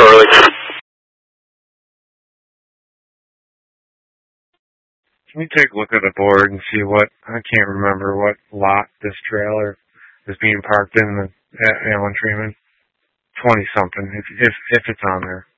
shortly. Can you take a look at the board and see I can't remember what lot this trailer is being parked in at Allen Treatment? 20-something, if it's on there.